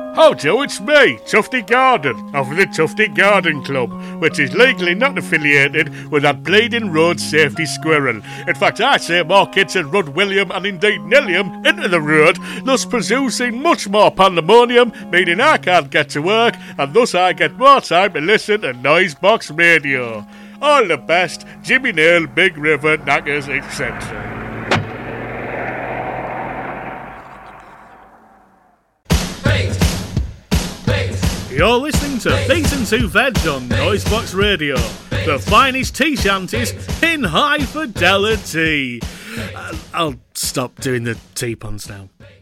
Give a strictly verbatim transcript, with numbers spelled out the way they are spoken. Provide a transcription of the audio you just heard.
How do, it's me, Tufty Garden, of the Tufty Garden Club, which is legally not affiliated with that bleeding road safety squirrel. In fact, I say more kids should run William and indeed Nilliam into the road, thus producing much more pandemonium, meaning I can't get to work, and thus I get more time to listen to Noisebox Radio. All the best, Jimmy Nail, Big River, Knackers, et cetera. You're listening to Beat and Two Veg on Noisebox Radio, the finest tea shanties in high fidelity. Uh, I'll stop doing the tea puns now.